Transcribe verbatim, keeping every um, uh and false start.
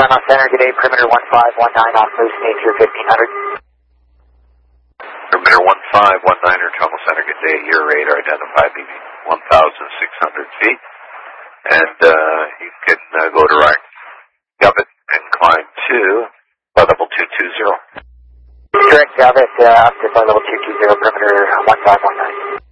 Toronto Center, good day, perimeter one five one nine off Moose Nature fifteen hundred. Perimeter one five one nine, Toronto Center, good day, your radar identified leaving one thousand six hundred feet. And uh, you can uh, go to right, Govett, and climb to flight level two two zero. Correct, Govett, uh, up to flight level two two zero, perimeter one five one nine.